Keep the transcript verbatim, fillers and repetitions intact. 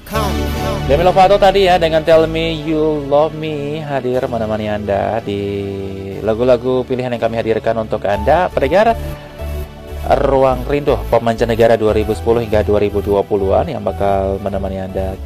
Demi Lovato tadi ya dengan Tell Me You Love Me hadir menemani Anda di lagu-lagu pilihan yang kami hadirkan untuk Anda pendengar Ruang Rindu Pop Mancanegara dua ribu sepuluh hingga dua ribu dua puluhan yang bakal menemani Anda